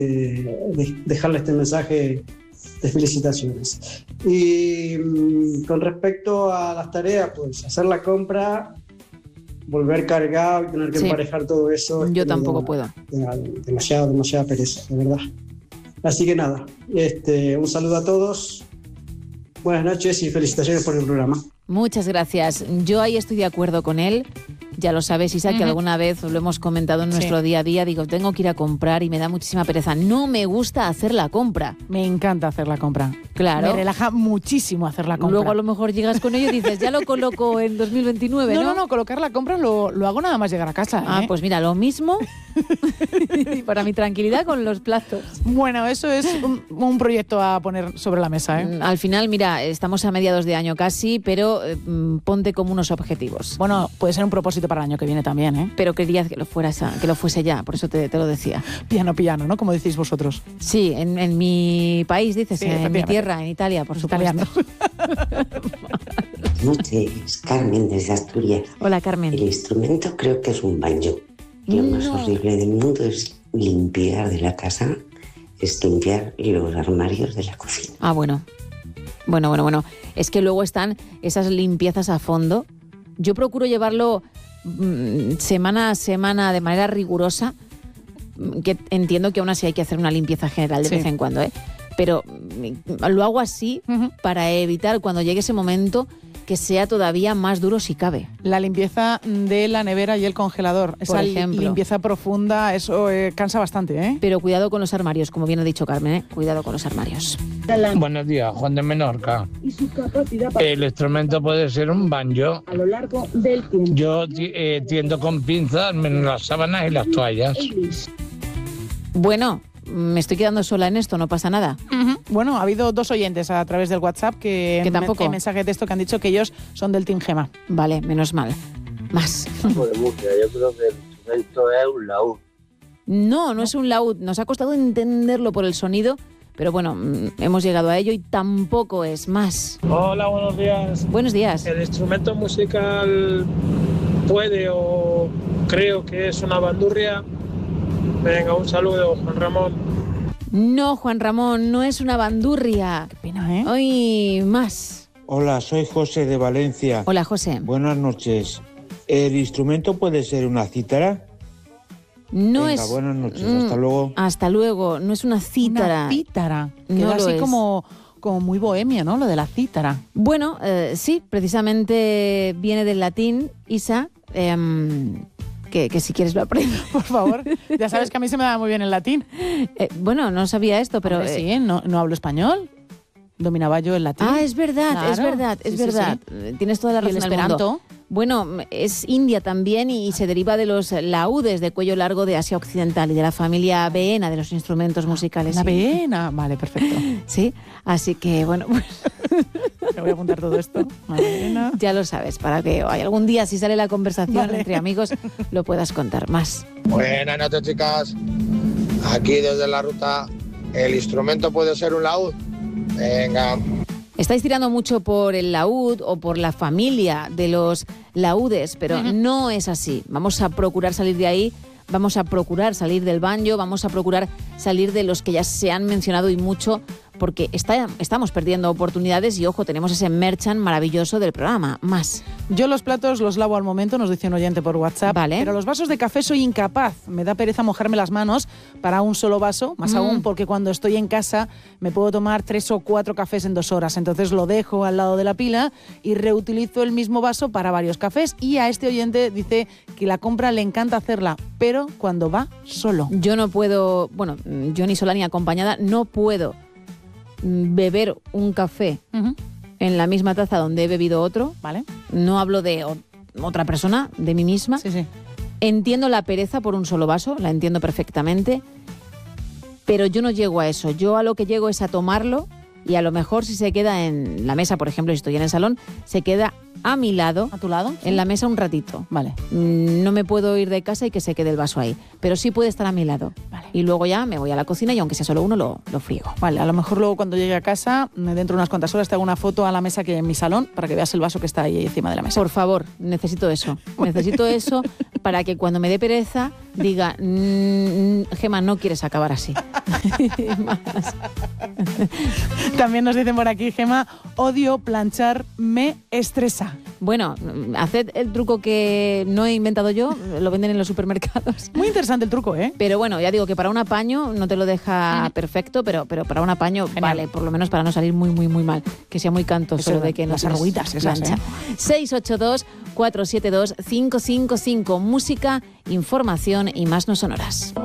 dejarle este mensaje de felicitaciones. Y con respecto a las tareas, pues hacer la compra, volver cargado y tener que emparejar todo eso. Yo tampoco puedo. Demasiada pereza, de verdad. Así que nada, un saludo a todos, buenas noches y felicitaciones por el programa. Muchas gracias. Yo ahí estoy de acuerdo con él. Ya lo sabes, Isa, que alguna vez lo hemos comentado en nuestro día a día. Digo, tengo que ir a comprar y me da muchísima pereza. No me gusta hacer la compra. Me encanta hacer la compra. Claro. Me relaja muchísimo hacer la compra. Luego a lo mejor llegas con ello y dices, ya lo coloco en 2029, ¿no? No, colocar la compra lo hago nada más llegar a casa. Ah, pues mira, lo mismo para mi tranquilidad con los plazos. Bueno, eso es un proyecto a poner sobre la mesa, ¿eh? Al final, mira, estamos a mediados de año casi, pero ponte como unos objetivos. Bueno, puede ser un propósito para el año que viene también, ¿eh? Pero querías que lo fuese ya, por eso te lo decía. Piano, ¿no? Como decís vosotros. Sí, en mi país, dices, sí, en mi tierra, en Italia, por supuesto. Italiano. Buenas noches, Carmen desde Asturias. Hola, Carmen. El instrumento creo que es un banjo. Lo más horrible del mundo es limpiar de la casa, es limpiar los armarios de la cocina. Ah, bueno. Es que luego están esas limpiezas a fondo. Yo procuro llevarlo semana a semana de manera rigurosa, que entiendo que aún así hay que hacer una limpieza general de vez en cuando, ¿eh? Pero lo hago así para evitar cuando llegue ese momento que sea todavía más duro si cabe. La limpieza de la nevera y el congelador. Esa limpieza profunda, eso cansa bastante, ¿eh? Pero cuidado con los armarios, como bien ha dicho Carmen, ¿eh? Cuidado con los armarios. Buenos días, Juan de Menorca. El instrumento puede ser un banjo. A lo largo del tiempo. Yo tiendo con pinzas menos las sábanas y las toallas. Bueno, me estoy quedando sola en esto, no pasa nada. Bueno, ha habido 2 oyentes a través del WhatsApp que tampoco. En mensaje de texto que han dicho que ellos son del Team Gema. Vale, menos mal. Más. De Murcia, yo creo que el instrumento es un laúd. No es un laúd. Nos ha costado entenderlo por el sonido, pero bueno, hemos llegado a ello y tampoco es más. Hola, buenos días. Buenos días. El instrumento musical puede o creo que es una bandurria. Venga, un saludo, Juan Ramón. No, Juan Ramón, no es una bandurria. Qué pena, ¿eh? Hoy más. Hola, soy José de Valencia. Hola, José. Buenas noches. ¿El instrumento puede ser una cítara? No. Venga, es. Buenas noches, hasta luego. Hasta luego, no es una cítara. Una cítara. No Queda lo así es. como muy bohemia, ¿no? Lo de la cítara. Bueno, sí, precisamente viene del latín, Isa, que si quieres lo aprendo. Por favor, ya sabes que a mí se me da muy bien el latín. Bueno, no sabía esto, pero... Hombre, sí, no hablo español. Dominaba yo el latín. Ah, es verdad, Claro. es Sí, verdad. sí. Tienes toda la ¿Y el razón del mundo. esperanto? Bueno, es India también y se deriva de los laúdes de cuello largo de Asia Occidental y de la familia avena de los instrumentos musicales. La sí. avena, vale, perfecto. Sí, así que bueno, pues Me voy a apuntar todo esto. Avena. ya lo sabes, para que algún día si sale la conversación Vale. entre amigos lo puedas contar más. Buenas noches, chicas. Aquí desde la ruta, ¿el instrumento puede ser un laúd? Venga. Estáis tirando mucho por el laúd o por la familia de los laúdes, pero no es así. Vamos a procurar salir de ahí, vamos a procurar salir del banjo, vamos a procurar salir de los que ya se han mencionado y mucho, porque estamos perdiendo oportunidades y, ojo, tenemos ese merchan maravilloso del programa. Más. Yo los platos los lavo al momento, nos dice un oyente por WhatsApp. Vale. Pero los vasos de café soy incapaz. Me da pereza mojarme las manos para un solo vaso, más aún porque cuando estoy en casa me puedo tomar 3 o 4 cafés en 2 horas. Entonces lo dejo al lado de la pila y reutilizo el mismo vaso para varios cafés. Y a este oyente dice que la compra le encanta hacerla, pero cuando va solo. Yo no puedo, bueno, yo ni sola ni acompañada, no puedo beber un café en la misma taza donde he bebido otro. ¿Vale? No hablo de otra persona, de mí misma. Sí, sí. Entiendo la pereza por un solo vaso, la entiendo perfectamente, pero yo no llego a eso. Yo a lo que llego es a tomarlo y a lo mejor si se queda en la mesa, por ejemplo, si estoy en el salón, se queda a mi lado. ¿A tu lado? En la mesa un ratito. Vale. No me puedo ir de casa y que se quede el vaso ahí, pero sí puede estar a mi lado. Vale. Y luego ya me voy a la cocina y aunque sea solo uno, lo friego. Vale, a lo mejor luego cuando llegue a casa, dentro de unas cuantas horas, te hago una foto a la mesa que hay en mi salón para que veas el vaso que está ahí encima de la mesa. Por favor, necesito eso. Necesito eso para que cuando me dé pereza diga, Gema, no quieres acabar así. También nos dicen por aquí, Gema, odio planchar, me estresa. Bueno, haced el truco que no he inventado yo, lo venden en los supermercados. Muy interesante el truco, ¿eh? Pero bueno, ya digo que para un apaño no te lo deja perfecto, pero para un apaño vale, por lo menos para no salir muy, muy, muy mal. Que sea muy canto solo de que no las arruguitas esas, plancha. 682-472-555. Música, información y más no sonoras.